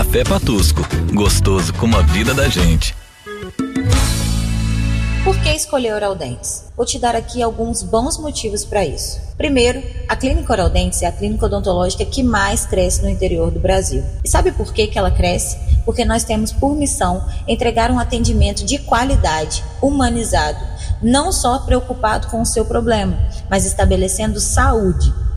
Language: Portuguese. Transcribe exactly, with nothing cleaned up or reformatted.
Café Patusco, gostoso como a vida da gente. Por que escolher Oral Dentes? Vou te dar aqui alguns bons motivos para isso. Primeiro, a Clínica Oral Dentes é a clínica odontológica que mais cresce no interior do Brasil. E sabe por que que ela cresce? Porque nós temos por missão entregar um atendimento de qualidade, humanizado, não só preocupado com o seu problema, mas estabelecendo saúde.